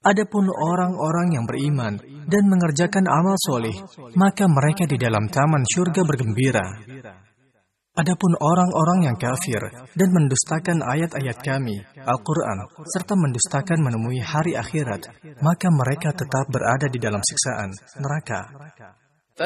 Adapun orang-orang yang beriman dan mengerjakan amal soleh, maka mereka di dalam taman syurga bergembira. Adapun orang-orang yang kafir dan mendustakan ayat-ayat kami, Al-Quran, serta mendustakan menemui hari akhirat, maka mereka tetap berada di dalam siksaan neraka.